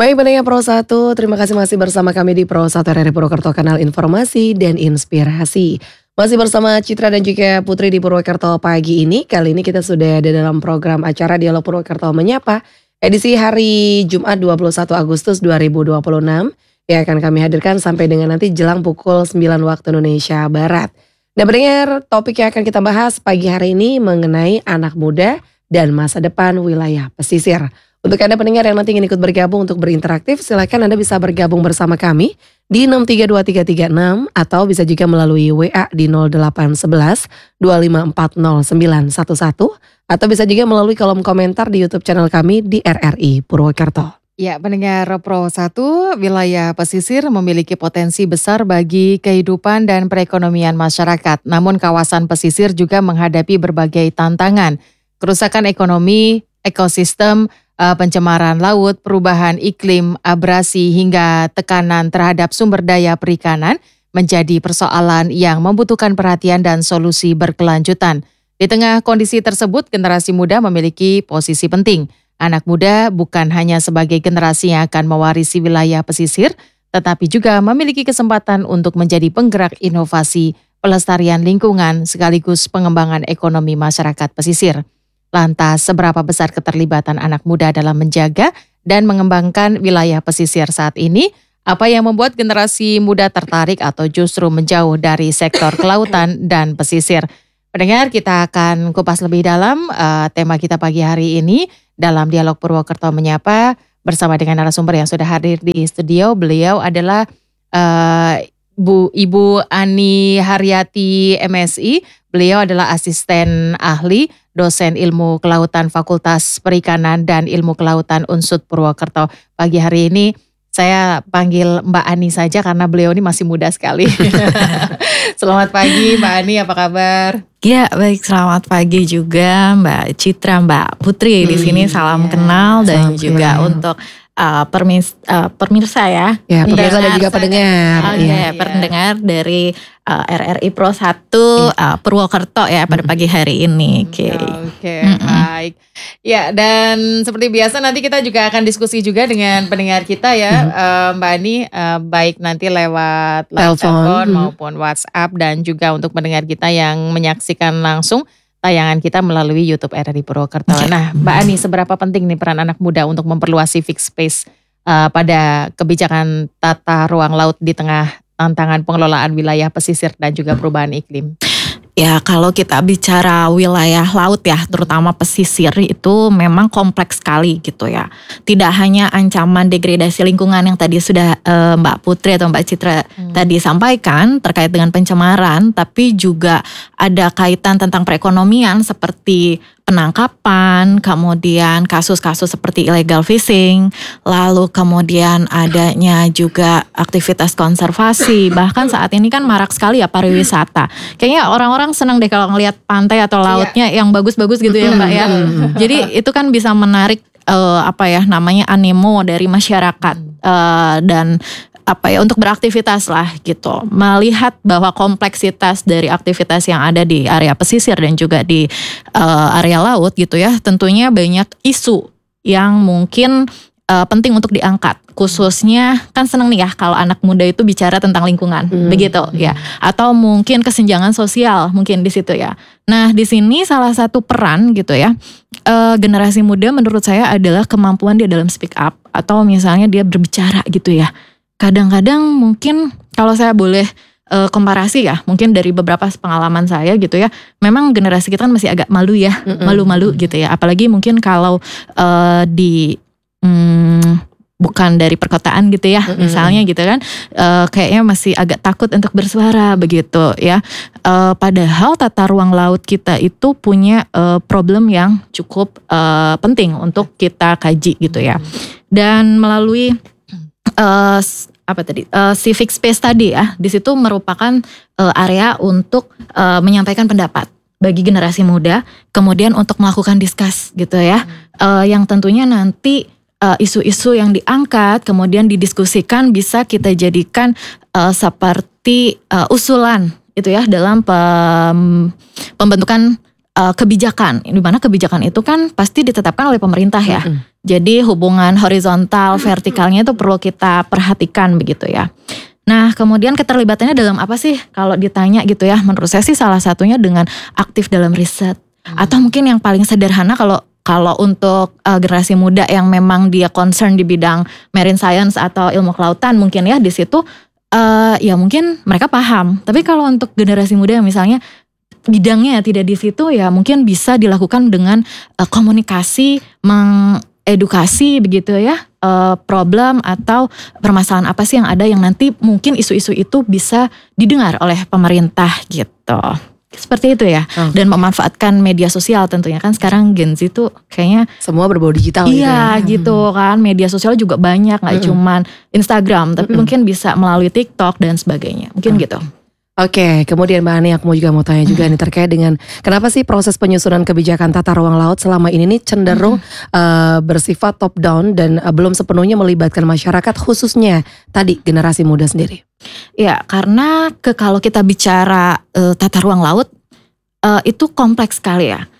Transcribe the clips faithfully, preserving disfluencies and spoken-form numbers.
Hai pendengar Pro satu, terima kasih masih bersama kami di Pro satu R R I Purwokerto, kanal informasi dan inspirasi. Masih bersama Citra dan juga Putri di Purwokerto pagi ini. Kali ini kita sudah ada dalam program acara Dialog Purwokerto Menyapa, edisi hari Jumat dua puluh satu Agustus dua ribu dua puluh enam. Yang akan kami hadirkan sampai dengan nanti jelang pukul sembilan waktu Indonesia Barat. Nah pendengar, topik yang akan kita bahas pagi hari ini mengenai anak muda dan masa depan wilayah pesisir. Untuk Anda pendengar yang nanti ingin ikut bergabung untuk berinteraktif, silakan Anda bisa bergabung bersama kami di enam tiga dua tiga tiga enam atau bisa juga melalui W A di nol delapan satu satu dua lima empat nol sembilan satu satu atau bisa juga melalui kolom komentar di YouTube channel kami di R R I Purwokerto. Ya, pendengar Pro satu, wilayah pesisir memiliki potensi besar bagi kehidupan dan perekonomian masyarakat. Namun kawasan pesisir juga menghadapi berbagai tantangan. Kerusakan ekonomi, ekosistem, pencemaran laut, perubahan iklim, abrasi hingga tekanan terhadap sumber daya perikanan menjadi persoalan yang membutuhkan perhatian dan solusi berkelanjutan. Di tengah kondisi tersebut, generasi muda memiliki posisi penting. Anak muda bukan hanya sebagai generasi yang akan mewarisi wilayah pesisir, tetapi juga memiliki kesempatan untuk menjadi penggerak inovasi, pelestarian lingkungan, sekaligus pengembangan ekonomi masyarakat pesisir. Lantas, seberapa besar keterlibatan anak muda dalam menjaga dan mengembangkan wilayah pesisir saat ini? Apa yang membuat generasi muda tertarik atau justru menjauh dari sektor kelautan dan pesisir? Pendengar, kita akan kupas lebih dalam uh, tema kita pagi hari ini dalam Dialog Purwokerto Menyapa bersama dengan narasumber yang sudah hadir di studio. Beliau adalah uh, Bu Ibu Ani Haryati M Si. Beliau adalah asisten ahli dosen ilmu kelautan Fakultas Perikanan dan Ilmu Kelautan U N S U D Purwokerto. Pagi hari ini saya panggil Mbak Ani saja karena beliau ini masih muda sekali. Selamat pagi Mbak Ani, apa kabar? Ya baik, selamat pagi juga Mbak Citra, Mbak Putri hmm, di sini salam ya, kenal dan salam juga kenal. Untuk uh, permis, uh, pemirsa ya. Ya pemirsa dan juga pendengar. Oh, ya, ya, pendengar dari uh, R R I Pro satu uh, Purwokerto ya pada pagi hari ini. Oke, okay. okay, baik. Ya, dan seperti biasa nanti kita juga akan diskusi juga dengan pendengar kita ya, mm-hmm. uh, Mbak Ani, uh, baik nanti lewat telepon maupun WhatsApp, dan juga untuk pendengar kita yang menyaksikan langsung tayangan kita melalui YouTube R R I Purwokerto. Okay. Nah, Mbak Ani, seberapa penting nih peran anak muda untuk memperluas civic space uh, pada kebijakan tata ruang laut di tengah tantangan pengelolaan wilayah pesisir dan juga perubahan iklim? Ya, kalau kita bicara wilayah laut ya, terutama pesisir itu memang kompleks sekali gitu ya. Tidak hanya ancaman degradasi lingkungan yang tadi sudah uh, Mbak Putri atau Mbak Citra hmm. tadi sampaikan terkait dengan pencemaran, tapi juga ada kaitan tentang perekonomian seperti penangkapan, kemudian kasus-kasus seperti illegal fishing, lalu kemudian adanya juga aktivitas konservasi, bahkan saat ini kan marak sekali ya pariwisata. Kayaknya orang-orang senang deh kalau ngelihat pantai atau lautnya yang bagus-bagus gitu ya Mbak ya. Jadi itu kan bisa menarik uh, apa ya namanya animo dari masyarakat uh, dan apa ya untuk beraktivitas lah gitu, melihat bahwa kompleksitas dari aktivitas yang ada di area pesisir dan juga di uh, area laut gitu ya, tentunya banyak isu yang mungkin uh, penting untuk diangkat, khususnya kan seneng nih ya kalau anak muda itu bicara tentang lingkungan, hmm. begitu ya, atau mungkin kesenjangan sosial mungkin di situ ya. Nah di sini salah satu peran gitu ya, uh, generasi muda menurut saya adalah kemampuan dia dalam speak up atau misalnya dia berbicara gitu ya. Kadang-kadang mungkin kalau saya boleh e, komparasi ya, mungkin dari beberapa pengalaman saya gitu ya, memang generasi kita kan masih agak malu ya, mm-mm. malu-malu gitu ya. Apalagi mungkin kalau e, di hmm, bukan dari perkotaan gitu ya, mm-mm. misalnya gitu kan, e, kayaknya masih agak takut untuk bersuara begitu ya. E, padahal tata ruang laut kita itu punya e, problem yang cukup e, penting untuk kita kaji gitu ya. Dan melalui Uh, apa tadi uh, civic space tadi ya, di situ merupakan uh, area untuk uh, menyampaikan pendapat bagi generasi muda, kemudian untuk melakukan diskus gitu ya, hmm. uh, yang tentunya nanti uh, isu-isu yang diangkat kemudian didiskusikan bisa kita jadikan uh, seperti uh, usulan itu ya dalam pem, pembentukan uh, kebijakan, di mana kebijakan itu kan pasti ditetapkan oleh pemerintah ya. Mm-hmm. Jadi hubungan horizontal, vertikalnya itu perlu kita perhatikan begitu ya. Nah kemudian keterlibatannya dalam apa sih kalau ditanya gitu ya. Menurut saya sih salah satunya dengan aktif dalam riset. Hmm. Atau mungkin yang paling sederhana kalau kalau untuk uh, generasi muda yang memang dia concern di bidang marine science atau ilmu kelautan mungkin ya di situ uh, ya mungkin mereka paham. Tapi kalau untuk generasi muda yang misalnya bidangnya tidak di situ ya mungkin bisa dilakukan dengan uh, komunikasi, mengedukasi begitu ya, uh, problem atau permasalahan apa sih yang ada yang nanti mungkin isu-isu itu bisa didengar oleh pemerintah gitu. Seperti itu ya. Okay. Dan memanfaatkan media sosial tentunya kan sekarang Gen Z tuh kayaknya semua berbau digital gitu. Iya ya. Gitu kan, media sosial juga banyak, gak hmm. cuman Instagram tapi hmm. mungkin bisa melalui TikTok dan sebagainya. Mungkin hmm. gitu. Oke, kemudian Mbak Ani aku mau juga mau tanya juga hmm. nih terkait dengan kenapa sih proses penyusunan kebijakan tata ruang laut selama ini nih cenderung hmm. uh, bersifat top down dan uh, belum sepenuhnya melibatkan masyarakat khususnya tadi generasi muda sendiri. Ya, karena ke kalau kita bicara uh, tata ruang laut uh, itu kompleks sekali ya.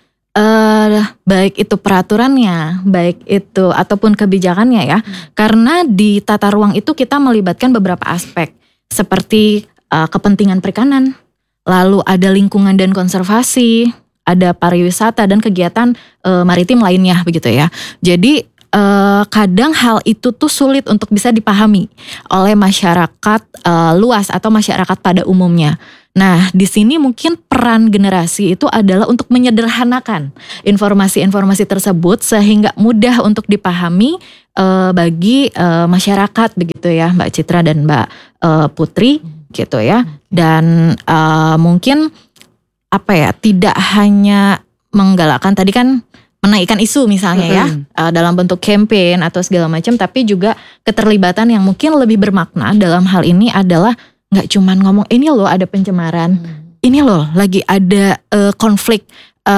Uh, baik itu peraturannya, baik itu ataupun kebijakannya ya. Hmm. Karena di tata ruang itu kita melibatkan beberapa aspek seperti Uh, kepentingan perikanan, lalu ada lingkungan dan konservasi, ada pariwisata dan kegiatan uh, maritim lainnya begitu ya. Jadi uh, kadang hal itu tuh sulit untuk bisa dipahami oleh masyarakat uh, luas atau masyarakat pada umumnya. Nah, di sini mungkin peran generasi itu adalah untuk menyederhanakan informasi-informasi tersebut sehingga mudah untuk dipahami uh, bagi uh, masyarakat begitu ya, Mbak Citra dan Mbak uh, Putri. Gitu ya, dan uh, mungkin apa ya, tidak hanya menggalakkan tadi kan menaikkan isu misalnya ya mm-hmm. uh, dalam bentuk campaign atau segala macam, tapi juga keterlibatan yang mungkin lebih bermakna dalam hal ini adalah nggak cuman ngomong ini loh ada pencemaran, mm. ini loh lagi ada uh, konflik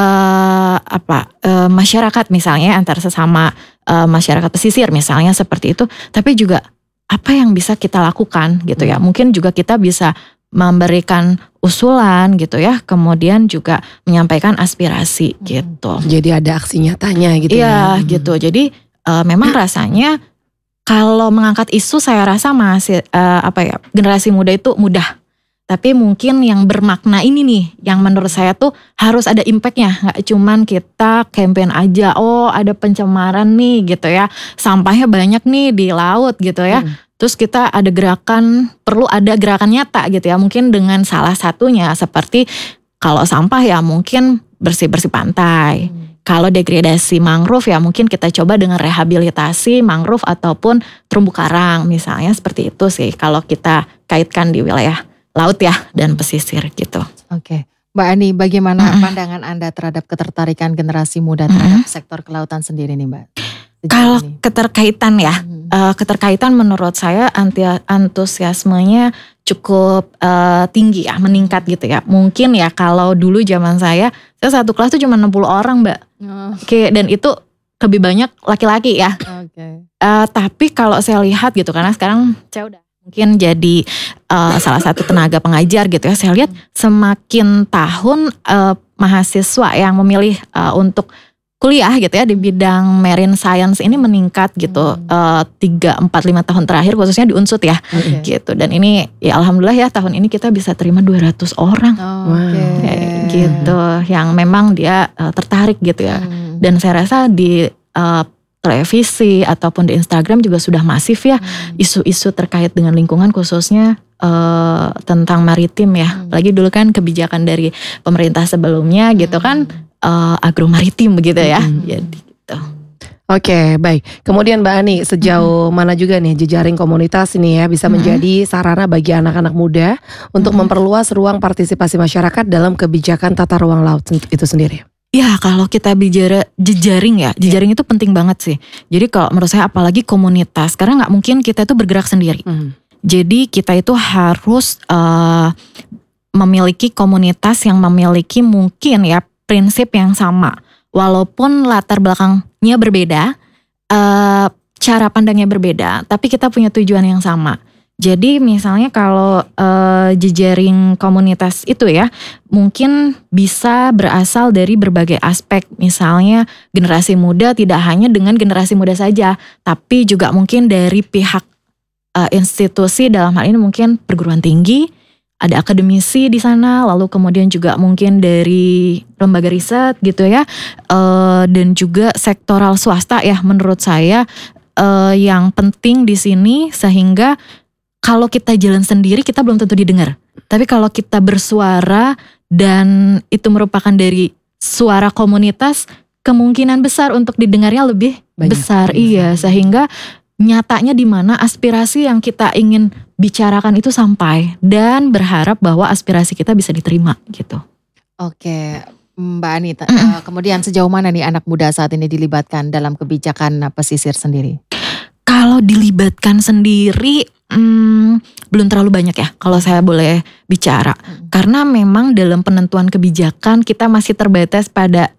uh, apa uh, masyarakat misalnya antar sesama uh, masyarakat pesisir misalnya seperti itu, tapi juga apa yang bisa kita lakukan gitu ya. Mungkin juga kita bisa memberikan usulan gitu ya. Kemudian juga menyampaikan aspirasi hmm. gitu. Jadi ada aksi nyatanya gitu ya. Iya hmm. gitu. Jadi uh, memang rasanya kalau mengangkat isu saya rasa masih uh, apa ya, generasi muda itu mudah. Tapi mungkin yang bermakna ini nih, yang menurut saya tuh harus ada impactnya. Gak cuman kita campaign aja, oh ada pencemaran nih gitu ya. Sampahnya banyak nih di laut gitu ya. Hmm. Terus kita ada gerakan, perlu ada gerakan nyata gitu ya. Mungkin dengan salah satunya seperti kalau sampah ya mungkin bersih-bersih pantai. Hmm. Kalau degradasi mangrove ya mungkin kita coba dengan rehabilitasi mangrove ataupun terumbu karang misalnya seperti itu sih. Kalau kita kaitkan di wilayah laut ya dan pesisir gitu. Oke, Mbak Ani, bagaimana mm-hmm. pandangan Anda terhadap ketertarikan generasi muda terhadap mm-hmm. sektor kelautan sendiri nih Mbak? Sejauh Kalau ini. keterkaitan ya, mm-hmm. uh, keterkaitan menurut saya anti antusiasmenya cukup uh, tinggi ya, meningkat gitu ya. Mungkin ya kalau dulu zaman saya, saya satu kelas tuh cuma enam puluh orang Mbak. Oh. Oke, dan itu lebih banyak laki-laki ya. Okay. Uh, tapi kalau saya lihat gitu, karena sekarang saya udah mungkin jadi uh, salah satu tenaga pengajar gitu ya. Saya lihat semakin tahun uh, mahasiswa yang memilih uh, untuk kuliah gitu ya di bidang marine science ini meningkat gitu. Hmm. Uh, tiga, empat, lima tahun terakhir khususnya di Unsut ya. Okay. Gitu. Dan ini ya alhamdulillah ya tahun ini kita bisa terima dua ratus orang. Oh, okay. Kayak gitu. Yang memang dia uh, tertarik gitu ya. Hmm. Dan saya rasa di uh, televisi ataupun di Instagram juga sudah masif ya hmm. isu-isu terkait dengan lingkungan khususnya uh, tentang maritim ya. Hmm. Apalagi dulu kan kebijakan dari pemerintah sebelumnya hmm. gitu kan uh, agromaritim begitu ya. Hmm. Jadi gitu. Oke, baik. Kemudian Mbak Ani, sejauh hmm. mana juga nih jejaring komunitas ini ya bisa hmm. menjadi sarana bagi anak-anak muda untuk hmm. memperluas ruang partisipasi masyarakat dalam kebijakan tata ruang laut itu sendiri? Ya kalau kita bicara jejaring ya, jejaring yeah. itu penting banget sih. Jadi kalau menurut saya apalagi komunitas, karena gak mungkin kita itu bergerak sendiri. Mm. Jadi kita itu harus uh, memiliki komunitas yang memiliki mungkin ya prinsip yang sama. Walaupun latar belakangnya berbeda, uh, cara pandangnya berbeda, tapi kita punya tujuan yang sama. Jadi misalnya kalau uh, jejaring komunitas itu ya, mungkin bisa berasal dari berbagai aspek. Misalnya generasi muda tidak hanya dengan generasi muda saja, tapi juga mungkin dari pihak uh, institusi, dalam hal ini mungkin perguruan tinggi, ada akademisi di sana, lalu kemudian juga mungkin dari lembaga riset gitu ya, uh, dan juga sektoral swasta ya menurut saya uh, yang penting di sini, sehingga kalau kita jalan sendiri kita belum tentu didengar. Tapi kalau kita bersuara dan itu merupakan dari suara komunitas, kemungkinan besar untuk didengarnya lebih Banyak. besar. Iya, sehingga nyatanya di mana aspirasi yang kita ingin bicarakan itu sampai, dan berharap bahwa aspirasi kita bisa diterima gitu. Oke, Mbak Anita, uh, kemudian sejauh mana nih anak muda saat ini dilibatkan dalam kebijakan pesisir sendiri? Kalau dilibatkan sendiri hmm, belum terlalu banyak ya kalau saya boleh bicara. Hmm. Karena memang dalam penentuan kebijakan kita masih terbatas pada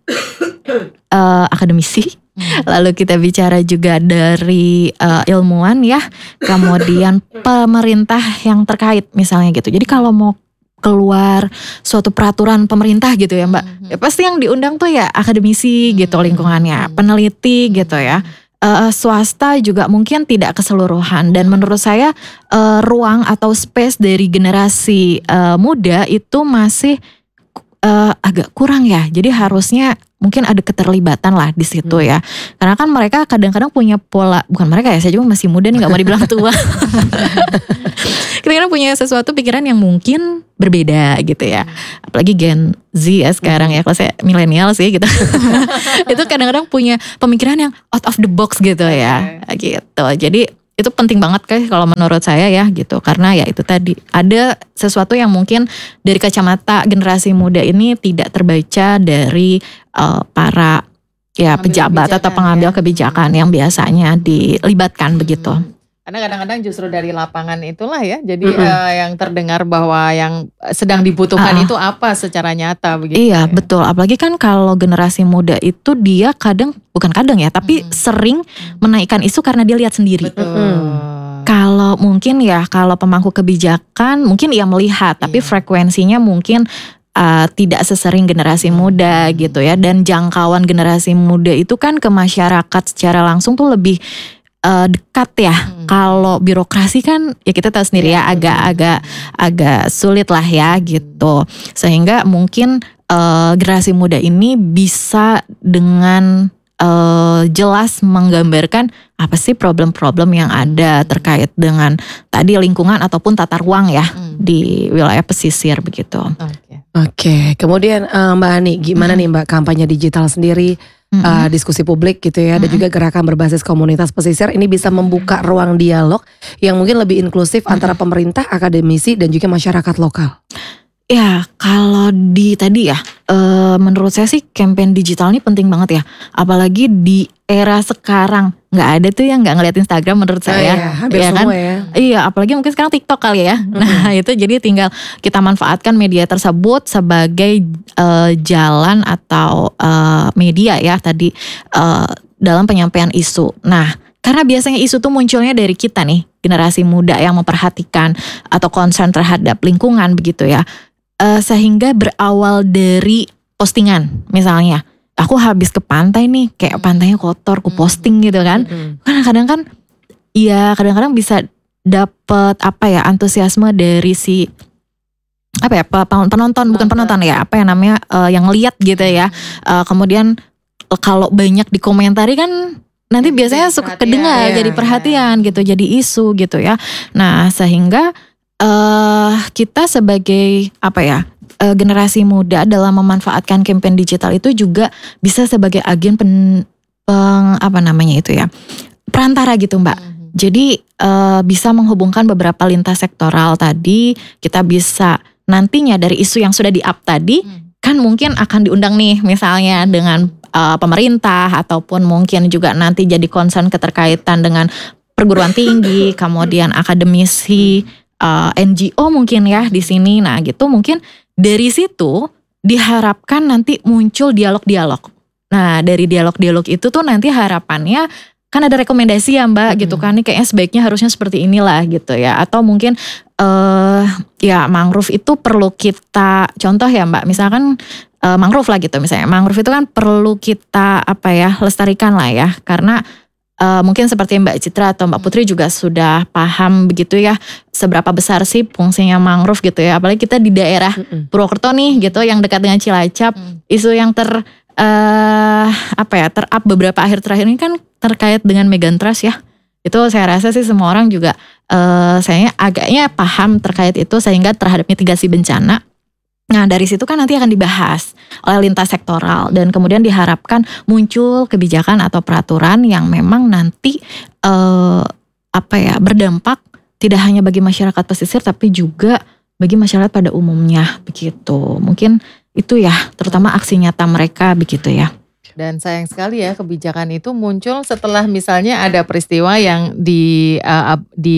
uh, akademisi. Hmm. Lalu kita bicara juga dari uh, ilmuwan ya. Kemudian pemerintah yang terkait misalnya gitu. Jadi kalau mau keluar suatu peraturan pemerintah gitu ya Mbak. Hmm. Ya pasti yang diundang tuh ya akademisi gitu lingkungannya. Peneliti gitu ya. Uh, swasta juga mungkin tidak keseluruhan, dan menurut saya uh, ruang atau space dari generasi uh, muda itu masih uh, agak kurang ya. Jadi harusnya mungkin ada keterlibatan lah di situ ya. Karena kan mereka kadang-kadang punya pola, bukan mereka ya, saya juga masih muda nih, nggak mau dibilang tua. Kadang-kadang punya sesuatu pikiran yang mungkin berbeda gitu ya. Apalagi Gen Z ya sekarang ya, kalau saya milenial sih gitu. Itu kadang-kadang punya pemikiran yang out of the box gitu ya, gitu. Jadi itu penting banget guys kalau menurut saya ya gitu. Karena ya itu tadi, ada sesuatu yang mungkin dari kacamata generasi muda ini tidak terbaca dari uh, para ya pejabat atau pengambil ya. kebijakan yang biasanya dilibatkan hmm. begitu. Karena kadang-kadang justru dari lapangan itulah ya, jadi mm-hmm. uh, yang terdengar bahwa yang sedang dibutuhkan uh, itu apa secara nyata begitu. Iya ya. Betul, apalagi kan kalau generasi muda itu dia kadang, bukan kadang ya, tapi mm-hmm. sering menaikkan isu karena dia lihat sendiri. Betul. Mm-hmm. Kalau mungkin ya, kalau pemangku kebijakan mungkin ia melihat, tapi yeah. frekuensinya mungkin uh, tidak sesering generasi muda gitu ya. Dan jangkauan generasi muda itu kan ke masyarakat secara langsung tuh lebih Uh, dekat ya. Hmm. Kalau birokrasi kan ya kita tahu sendiri ya, agak-agak agak sulit lah ya gitu. Sehingga mungkin uh, generasi muda ini bisa dengan uh, jelas menggambarkan apa sih problem-problem yang ada terkait dengan tadi lingkungan ataupun tata ruang ya hmm. di wilayah pesisir begitu. Oke. Okay. Oke, okay. Kemudian uh, Mbak Ani, gimana hmm. nih Mbak kampanye digital sendiri? Mm-hmm. Uh, diskusi publik gitu ya, mm-hmm. dan juga gerakan berbasis komunitas pesisir ini bisa membuka ruang dialog yang mungkin lebih inklusif mm-hmm. antara pemerintah, akademisi, dan juga masyarakat lokal. Ya kalau di tadi ya, uh, menurut saya sih campaign digital ini penting banget ya, apalagi di era sekarang. Nggak ada tuh yang nggak ngeliat Instagram menurut saya. Oh, iya, hampir ya semua kan? ya. Iya, apalagi mungkin sekarang TikTok kali ya. Mm-hmm. Nah itu jadi tinggal kita manfaatkan media tersebut sebagai uh, jalan atau uh, media ya tadi uh, dalam penyampaian isu. Nah karena biasanya isu tuh munculnya dari kita nih, generasi muda yang memperhatikan atau concern terhadap lingkungan begitu ya. Uh, sehingga berawal dari postingan misalnya. Aku habis ke pantai nih, kayak pantainya kotor, aku posting gitu kan. Mm-hmm. Kan kadang kan, ya kadang-kadang bisa dapet apa ya, antusiasme dari si apa ya, penonton, bukan penonton ya, apa yang namanya uh, yang lihat gitu ya. Uh, kemudian kalau banyak dikomentari kan nanti biasanya suka kedengar, ya, jadi perhatian ya. gitu, jadi isu gitu ya. Nah sehingga uh, kita sebagai apa ya, generasi muda dalam memanfaatkan campaign digital itu juga bisa sebagai agen pen, peng, apa namanya itu ya, perantara gitu Mbak. Mm-hmm. Jadi uh, bisa menghubungkan beberapa lintas sektoral tadi. Kita bisa nantinya dari isu yang sudah di-up tadi, mm. kan mungkin akan diundang nih misalnya dengan uh, pemerintah, ataupun mungkin juga nanti jadi concern keterkaitan dengan perguruan tinggi, kemudian akademisi, uh, N G O mungkin ya di sini. Nah gitu mungkin dari situ diharapkan nanti muncul dialog-dialog. Nah dari dialog-dialog itu tuh nanti harapannya kan ada rekomendasi ya Mbak hmm. gitu kan, nih kayaknya sebaiknya harusnya seperti inilah gitu ya. Atau mungkin uh, ya mangrove itu perlu kita, contoh ya Mbak, misalkan uh, mangrove lah gitu misalnya. Mangrove itu kan perlu kita apa ya, lestarikan lah ya, karena Uh, mungkin seperti Mbak Citra atau Mbak Putri juga sudah paham begitu ya, seberapa besar sih fungsinya mangrove gitu ya. Apalagi kita di daerah mm-mm. Purwokerto nih gitu, yang dekat dengan Cilacap. Mm. Isu yang ter uh, apa ya ter-up beberapa akhir terakhir ini kan terkait dengan Megantrust ya. Itu saya rasa sih semua orang juga uh, saya agaknya paham terkait itu, sehingga terhadap mitigasi bencana. Nah dari situ kan nanti akan dibahas oleh lintas sektoral, dan kemudian diharapkan muncul kebijakan atau peraturan yang memang nanti eh, apa ya berdampak tidak hanya bagi masyarakat pesisir tapi juga bagi masyarakat pada umumnya begitu. Mungkin itu ya, terutama aksi nyata mereka begitu ya. Dan sayang sekali ya kebijakan itu muncul setelah misalnya ada peristiwa yang di uh,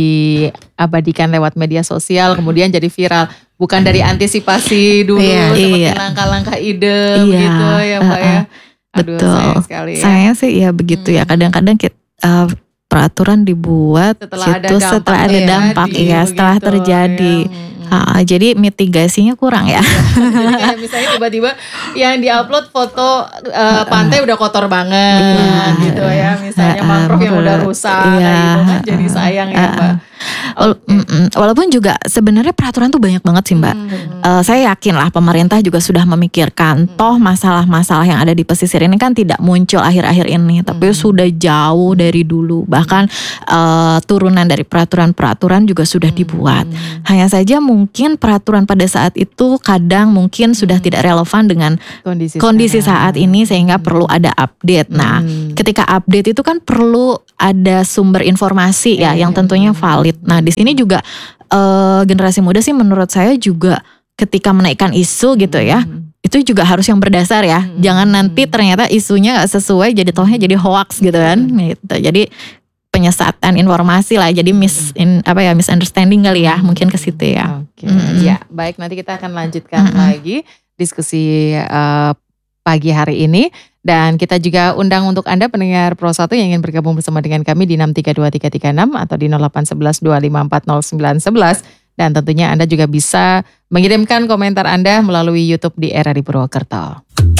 diabadikan lewat media sosial kemudian jadi viral. Bukan dari antisipasi dulu iya, seperti iya. langkah-langkah ide iya, begitu ya Mbak uh, ya. Aduh, betul. sayang sekali ya. Saya sih ya begitu hmm. ya. Kadang-kadang kita uh, peraturan dibuat setelah gitu ada setelah ada dampak ya, setelah gitu, terjadi. Ya. Uh, jadi mitigasinya kurang ya. Jadi kayak misalnya tiba-tiba yang diupload foto uh, pantai udah kotor banget iya, gitu ya. Misalnya uh, mangrove uh, yang udah rusak iya, kayak gitu kan, jadi sayang uh, ya Mbak. Okay. Walaupun juga sebenarnya peraturan tuh banyak banget sih Mbak. Hmm. Uh, saya yakin lah pemerintah juga sudah memikirkan. Hmm. Toh masalah-masalah yang ada di pesisir ini kan tidak muncul akhir-akhir ini, tapi hmm. sudah jauh dari dulu. Bahkan uh, turunan dari peraturan-peraturan juga sudah hmm. dibuat. Hanya saja mungkin peraturan pada saat itu kadang mungkin sudah hmm. tidak relevan dengan kondisi, kondisi saat ini, sehingga hmm. perlu ada update. Nah, hmm. ketika update itu kan perlu ada sumber informasi ya, hmm. yang tentunya valid. Nah, di sini juga uh, generasi muda sih menurut saya juga ketika menaikkan isu gitu ya, hmm. itu juga harus yang berdasar ya. Hmm. Jangan nanti ternyata isunya nggak sesuai, jadi tohnya jadi hoax gitu kan. Hmm. Gitu. Jadi penyesatan informasi lah, jadi mis in, apa ya misunderstanding kali ya, mungkin ke situ ya. Oke, okay. hmm. ya baik, nanti kita akan lanjutkan hmm. lagi diskusi uh, pagi hari ini. Dan kita juga undang untuk Anda pendengar Pro satu yang ingin bergabung bersama dengan kami di enam tiga dua tiga tiga enam atau di nol delapan satu satu dua lima empat nol sembilan satu satu. Dan tentunya Anda juga bisa mengirimkan komentar Anda melalui YouTube di R R I Purwokerto.